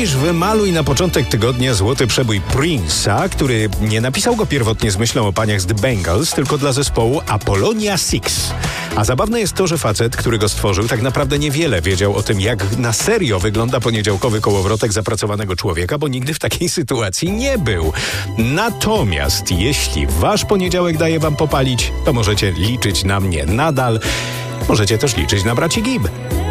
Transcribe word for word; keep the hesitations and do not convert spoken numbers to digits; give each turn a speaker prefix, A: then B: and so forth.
A: Dziś wymaluj na początek tygodnia złoty przebój Prince'a, który nie napisał go pierwotnie z myślą o paniach z The Bangles, tylko dla zespołu Apollonia Six. A zabawne jest to, że facet, który go stworzył, tak naprawdę niewiele wiedział o tym, jak na serio wygląda poniedziałkowy kołowrotek zapracowanego człowieka, bo nigdy w takiej sytuacji nie był. Natomiast jeśli wasz poniedziałek daje wam popalić, to możecie liczyć na mnie nadal. Możecie też liczyć na braci Gibb.